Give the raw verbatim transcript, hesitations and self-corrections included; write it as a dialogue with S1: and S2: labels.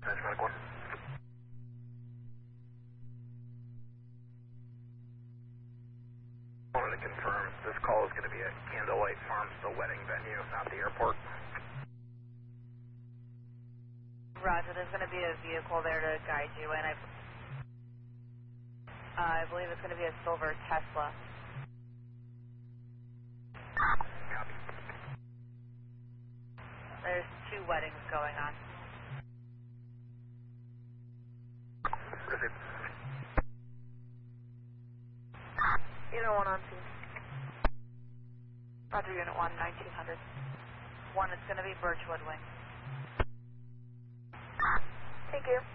S1: Management one. Wanted to confirm this call is going to be at Candlelight Farms, the wedding venue, not the airport.
S2: Roger, there's going to be a vehicle there to guide you, and I, uh, I believe it's going to be a silver Tesla.
S1: Copy.
S2: There's two weddings going on.
S1: Received.
S2: Unit one on two. Roger, Unit one, nineteen hundred. One, it's going to be Birchwood Wing.
S3: Thank you.